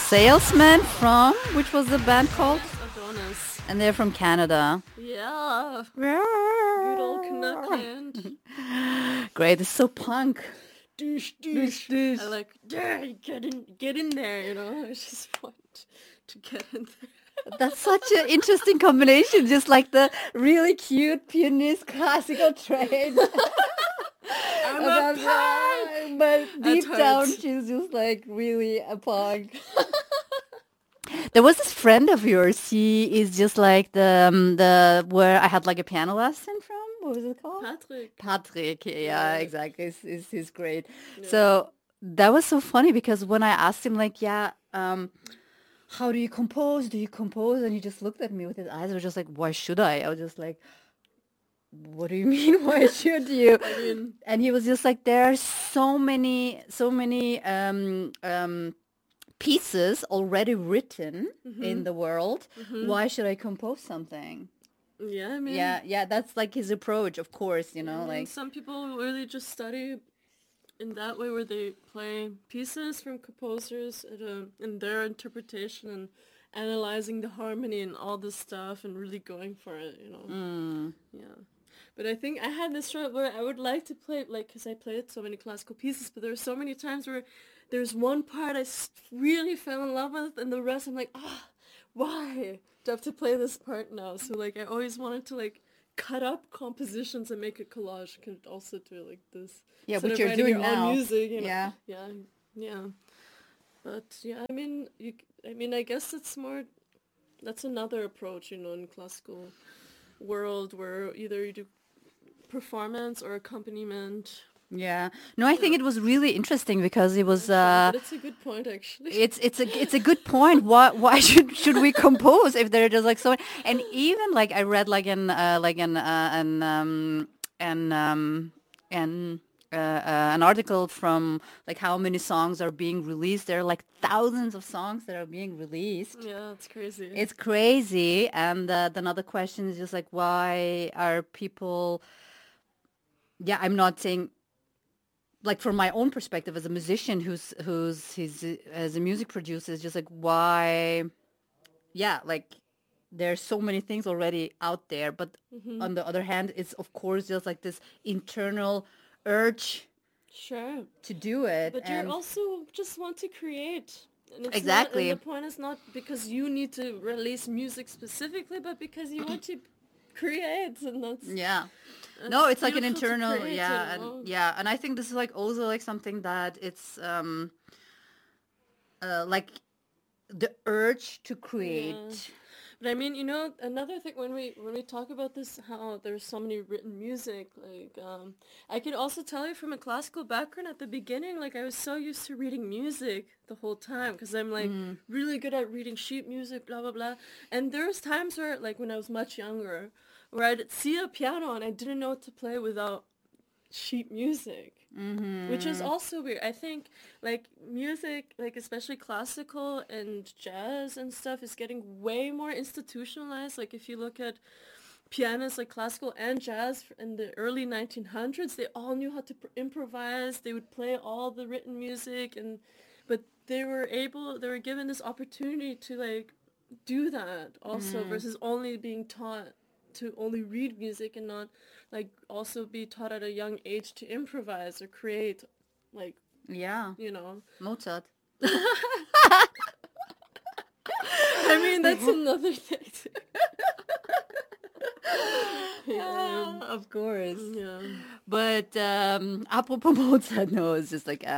Salesman from, which was the band called? Adonis. And they're from Canada. Yeah. Good old Canuckland. Great, it's so punk. Douche. Douche. I like, get in there, you know. I just want to get in there. That's such an interesting combination, just like the really cute pianist classical train. I'm a punk! But deep down, she's just like really a punk. There was this friend of yours. He is just like the where I had like a piano lesson from. What was it called? Patrick. Yeah, exactly. He's great. Yeah. So that was so funny because when I asked him like, how do you compose? Do you compose? And he just looked at me with his eyes. I was just like, why should I? I was just like, what do you mean? Why should you? And he was just like, there are so many pieces already written in the world. Why should I compose something? Yeah, I mean, yeah, that's like his approach, of course, you know, like some people really just study in that way where they play pieces from composers in their interpretation and analyzing the harmony and all this stuff and really going for it, you know. Yeah. But I think I had this struggle where I would like to play, like, because I played so many classical pieces, but there were so many times where there's one part I really fell in love with, and the rest I'm like, why do I have to play this part now? So, like, I always wanted to, like, cut up compositions and make a collage. Could also do like this. Yeah, which you're doing now. Music, you know? Yeah. But yeah, I mean, I guess it's more. That's another approach, you know, in classical world where either you do performance or accompaniment. Yeah. No, I think it was really interesting because it was. But it's a good point, actually. It's a good point. Why should we compose if they're just like so? And even like I read like an article from like how many songs are being released. There are like thousands of songs that are being released. Yeah, it's crazy. It's crazy. And another question is just like, why are people? Yeah, I'm not saying. Like from my own perspective as a musician who's as a music producer, is just like why, like there's so many things already out there, but on the other hand, it's of course just like this internal urge to do it. But you also just want to create. And it's exactly. And the point is not because you need to release music specifically, but because you want to create, and that's no, it's like an internal and I think this is like also like something that it's like the urge to create. But I mean, you know, another thing when we talk about this, how there's so many written music, like I could also tell you from a classical background at the beginning, like I was so used to reading music the whole time because I'm like really good at reading sheet music, blah blah blah. And there was times where, like when I was much younger, where I'd see a piano and I didn't know what to play without sheet music, which is also weird. I think like music, like especially classical and jazz and stuff, is getting way more institutionalized. Like if you look at pianists like classical and jazz in the early 1900s, they all knew how to improvise. They would play all the written music, but they were given this opportunity to like do that also, versus only being taught to only read music and not like also be taught at a young age to improvise or create, like, you know, Mozart. I mean, that's another thing. Of course. Yeah. But apropos Mozart, no, it's just like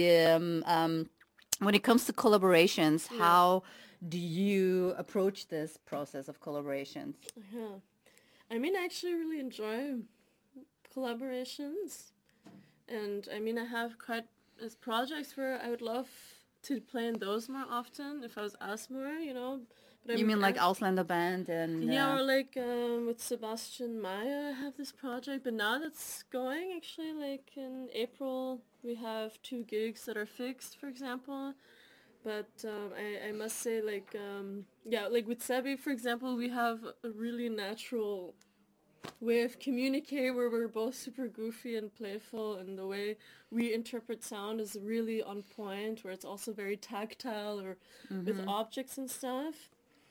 when it comes to collaborations, how do you approach this process of collaborations? I mean, I actually really enjoy collaborations, and I mean, I have quite projects where I would love to play in those more often if I was asked more, you know. But you mean like Ausländer Band and or like with Sebastian Mayer, I have this project, but now that's going actually. Like in April, we have 2 gigs that are fixed, for example. But I must say, like, like with Sebi, for example, we have a really natural way of communicate where we're both super goofy and playful, and the way we interpret sound is really on point, where it's also very tactile or with objects and stuff.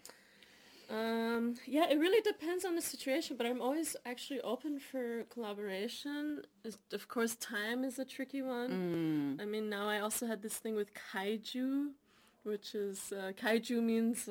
Yeah, it really depends on the situation, but I'm always actually open for collaboration. Of course, time is a tricky one. I mean, now I also had this thing with kaiju, which is, kaiju means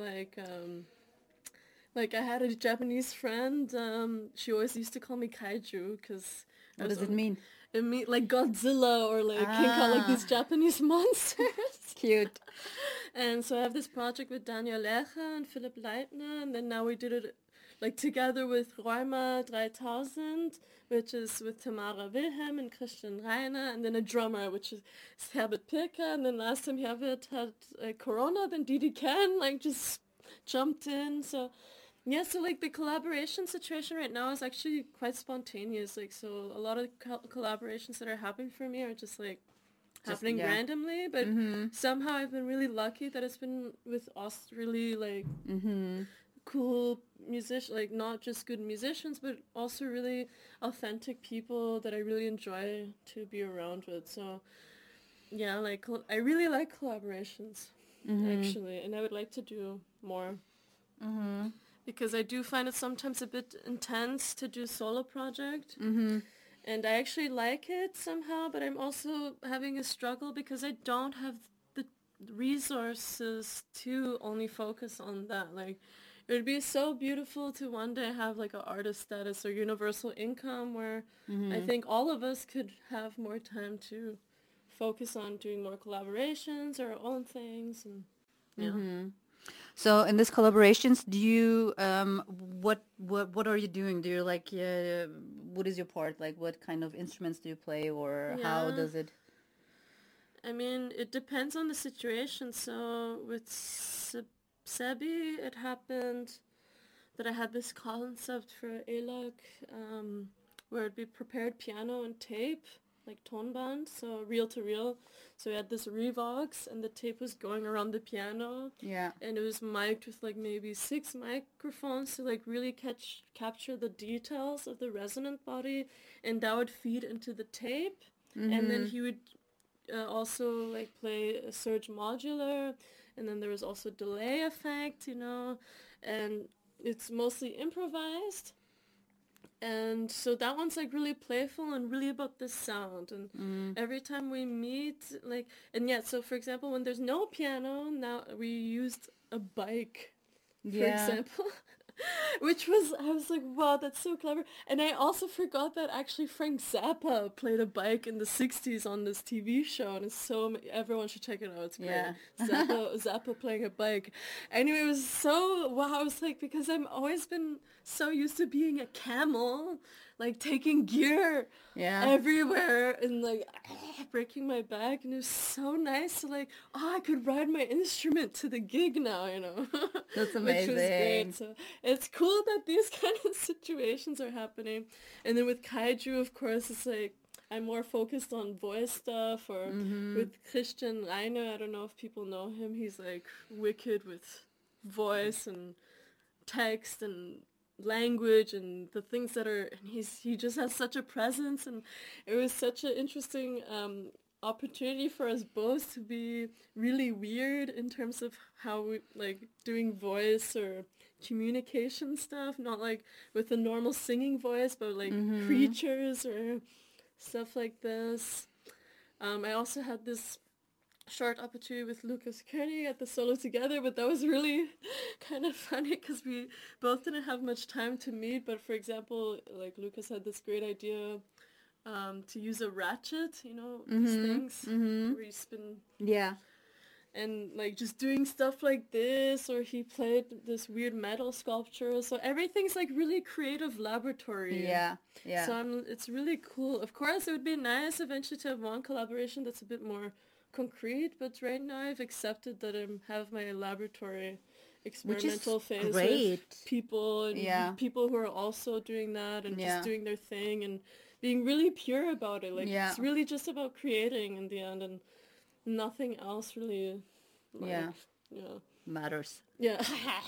like I had a Japanese friend, she always used to call me kaiju, because What does it mean? it mean like Godzilla or like King Kong, like these Japanese monsters. Cute. And so I have this project with Daniel Lecha and Philipp Leitner, and then now we did it like together with Rheuma 3000, which is with Tamara Wilhelm and Christian Reiner, and then a drummer, which is Herbert Pirker, and then last time Herbert had Corona, then Didi Ken like just jumped in. So yeah, so like the collaboration situation right now is actually quite spontaneous. Like, so a lot of collaborations that are happening for me are just like happening randomly, but somehow I've been really lucky that it's been with us really like cool musicians, like not just good musicians, but also really authentic people that I really enjoy to be around with. So yeah, like I really like collaborations actually, and I would like to do more. Because I do find it sometimes a bit intense to do solo project. And I actually like it somehow, but I'm also having a struggle because I don't have the resources to only focus on that. Like, it would be so beautiful to one day have like an artist status or universal income where I think all of us could have more time to focus on doing more collaborations or our own things. And yeah. So in these collaborations, do you what are you doing? Do you like what is your part? Like, what kind of instruments do you play, or how does it? I mean, it depends on the situation. So with Sebi, it happened that I had this concept for ELAC, where it'd be prepared piano and tape, like toneband, so reel to reel. So we had this Revox, and the tape was going around the piano. Yeah. And it was mic'd with like maybe 6 microphones to like really capture the details of the resonant body, and that would feed into the tape. And then he would also like play a surge modular, and then there was also delay effect, and it's mostly improvised. And so that one's like really playful and really about the sound. And every time we meet, like, and yeah, so for example, when there's no piano, now we used a bike, for example. Which was, I was like, wow, that's so clever. And I also forgot that actually Frank Zappa played a bike in the 60s on this TV show, and it's so, everyone should check it out, it's great. Yeah. Zappa playing a bike. Anyway, it was so, wow, I was like, because I've always been so used to being a camel, like taking gear everywhere and like breaking my back, and it was so nice to like, I could ride my instrument to the gig now, That's amazing. Which was great. So it's cool that these kind of situations are happening. And then with kaiju, of course, it's like I'm more focused on voice stuff, or with Christian Reiner, I don't know if people know him, he's like wicked with voice and text and language and the things that are, and he just has such a presence, and it was such an interesting opportunity for us both to be really weird in terms of how we like doing voice or communication stuff, not like with a normal singing voice, but like creatures or stuff like this. I also had this short opportunity with Lucas Kearney at the Solo Together, but that was really kind of funny because we both didn't have much time to meet. But for example, like Lucas had this great idea to use a ratchet, these things where you spin. Yeah. And like just doing stuff like this, or he played this weird metal sculpture. So everything's like really creative laboratory. Yeah, yeah. So it's really cool. Of course, it would be nice eventually to have one collaboration that's a bit more concrete, but right now I've accepted that I have my laboratory experimental phase with people and people who are also doing that and just doing their thing and being really pure about it. Like it's really just about creating in the end, and nothing else really. Like, Yeah. matters. Yeah.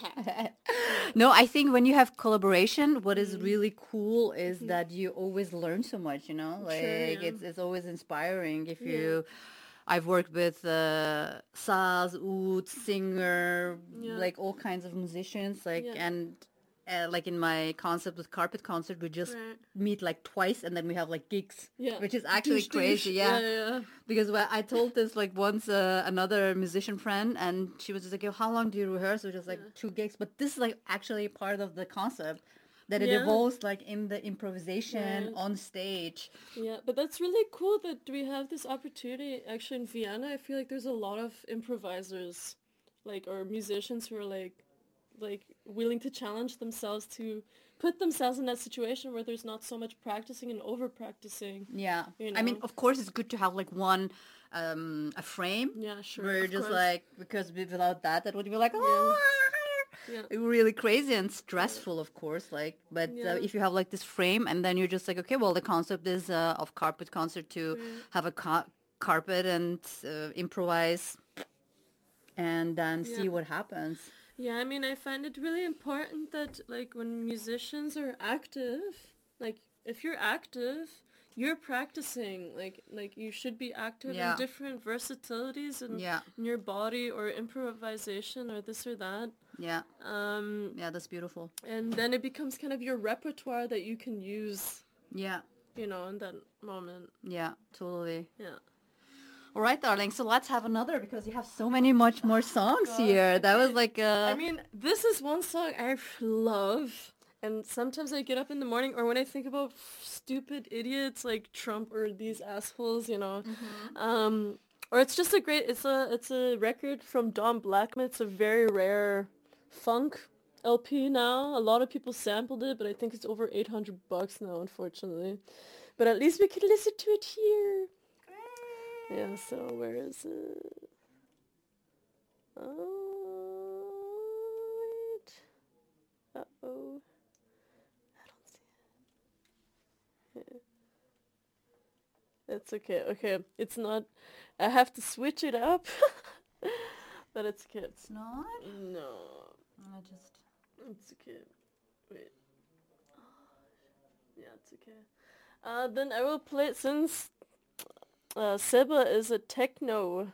No, I think when you have collaboration, what is Mm. really cool is that you always learn so much, you know? Sure, Like yeah. it's always inspiring if Yeah. I've worked with saz, oud, singer, Yeah. like all kinds of musicians, like Yeah. and like in my concept with Carpet Concert, we just Right. meet like twice and then we have like gigs, Yeah. which is actually Douche, douche. crazy, Yeah, yeah. yeah. Because I told this like once another musician friend, and she was just like, "Yo, how long do you rehearse?" It was just like Yeah. 2 gigs, but this is like actually part of the concept that it Yeah. evolves like in the improvisation Right. on stage. Yeah, but that's really cool that we have this opportunity. Actually, in Vienna, I feel like there's a lot of improvisers, like, or musicians who are like willing to challenge themselves to put themselves in that situation where there's not so much practicing and over practicing. Yeah, You I mean, know. of course, it's good to have like one a frame Yeah, sure. where you're Of just course. like, because without that, that would be like, Yeah. oh, Yeah. really crazy and stressful, of course. Like, but Yeah. if you have like this frame, and then you're just like, okay, well, the concept is of Carpet Concert to Right. have a carpet and improvise, and then Yeah. see what happens. Yeah, I mean, I find it really important that, like, when musicians are active, like, if you're active, you're practicing. Like you should be active in Yeah, different versatilities yeah, in your body or improvisation or this or that. yeah, Um, yeah. That's beautiful. and then it becomes kind of your repertoire that you can use, Yeah, in that moment. yeah, totally. Yeah. All right, darling. So let's have another because you have so many much more songs here. That was like I mean, this is one song I love, and sometimes I get up in the morning, or when I think about stupid idiots like Trump or these assholes, or it's just it's a record from Don Blackman. It's a very rare funk LP now. A lot of people sampled it, but I think it's over $800 now, unfortunately. But at least we can listen to it here. Yeah, so where is it? Oh, wait. Uh-oh. I don't see it. It's okay. Okay, it's not... I have to switch it up. But it's okay. it's not. No. I just. It's okay. Wait. Yeah, it's okay. Then I will play it since Seba is a techno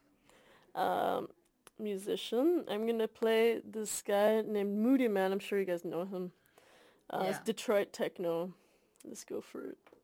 musician. I'm gonna play this guy named Moody Man. I'm sure you guys know him. It's Yeah. Detroit techno. Let's go for it.